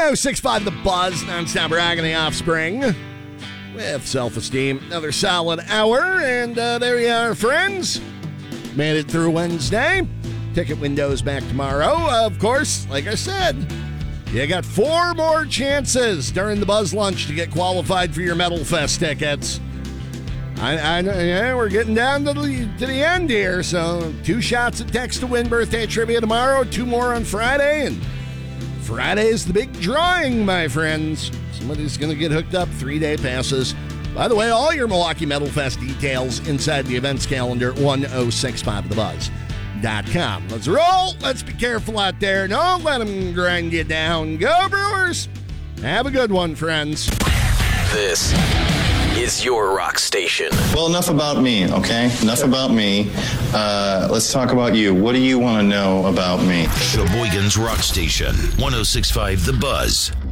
106.5 The Buzz, non-stop agony offspring with self-esteem. Another solid hour, and there you are, friends. Made it through Wednesday. Ticket windows back tomorrow. Of course, like I said, you got 4 more chances during the Buzz Lunch to get qualified for your Metal Fest tickets. Yeah, we're getting down to the end here, so 2 shots at Text to Win birthday trivia tomorrow, 2 more on Friday, and Friday's the big drawing, my friends. Somebody's going to get hooked up, 3-day passes. By the way, all your Milwaukee Metal Fest details inside the events calendar at 1065thebuzz.com. Let's roll. Let's be careful out there. Don't let them grind you down. Go Brewers. Have a good one, friends. This is your rock station. Well, enough about me, okay? Enough about me. Let's talk about you. What do you want to know about me? Sheboygan's Rock Station, 106.5 The Buzz.